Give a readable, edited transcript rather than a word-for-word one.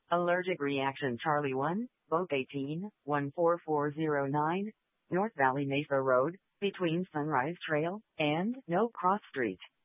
Allergic reaction Charlie 1, Boat 18, 14409, North Valley Mesa Road, between Sunrise Trail and No Cross Street.